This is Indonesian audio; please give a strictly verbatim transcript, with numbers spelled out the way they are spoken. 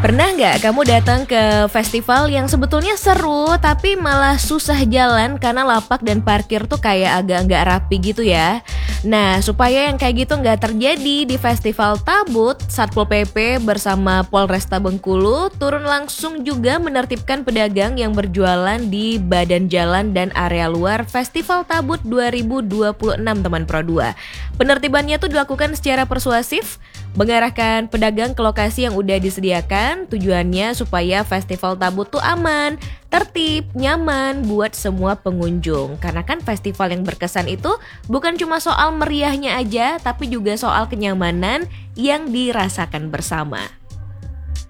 Pernah nggak kamu datang ke festival yang sebetulnya seru tapi malah susah jalan karena lapak dan parkir tuh kayak agak nggak rapi gitu ya? Nah, supaya yang kayak gitu nggak terjadi di Festival Tabut, Satpol P P bersama Polresta Bengkulu turun langsung juga menertibkan pedagang yang berjualan di badan jalan dan area luar Festival Tabut dua ribu dua puluh enam teman Pro dua. Penertibannya tuh dilakukan secara persuasif, mengarahkan pedagang ke lokasi yang udah disediakan. Tujuannya supaya Festival Tabut tuh aman, tertib, nyaman buat semua pengunjung. Karena kan festival yang berkesan itu bukan cuma soal meriahnya aja, tapi juga soal kenyamanan yang dirasakan bersama.